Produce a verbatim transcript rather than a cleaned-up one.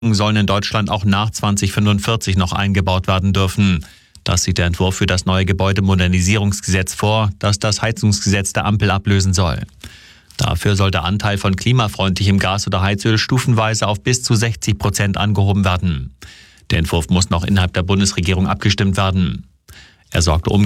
sollen in Deutschland auch nach zweitausendfünfundvierzig noch eingebaut werden dürfen. Das sieht der Entwurf für das neue Gebäudemodernisierungsgesetz vor, das das Heizungsgesetz der Ampel ablösen soll. Dafür soll der Anteil von klimafreundlichem Gas oder Heizöl stufenweise auf bis zu sechzig Prozent angehoben werden. Der Entwurf muss noch innerhalb der Bundesregierung abgestimmt werden. Er sorgte um